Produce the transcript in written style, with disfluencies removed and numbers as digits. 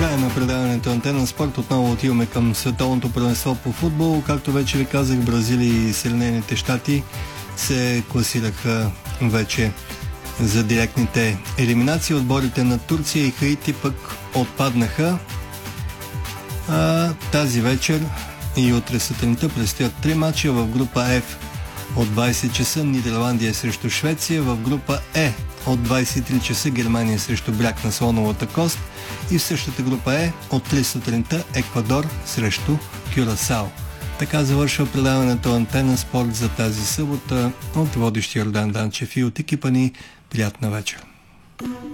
края на предаването Антена Спорт отново отиваме към световното първенство по футбол. Както вече ви казах, Бразилия и Съединените щати се класираха вече за директните елиминации. Отборите на Турция и Хаити пък отпаднаха. Тази вечер и утре сутринта предстоят 3 мача в група F от 20 часа Нидерландия срещу Швеция, в група Е от 23 часа Германия срещу бряг на Слоновата кост и в същата група Е от 3 сутринта Еквадор срещу Кюрасао. Така завършва предаването Антена Спорт за тази събота от водещия Йордан Данчев и от екипа ни. Приятна вечер!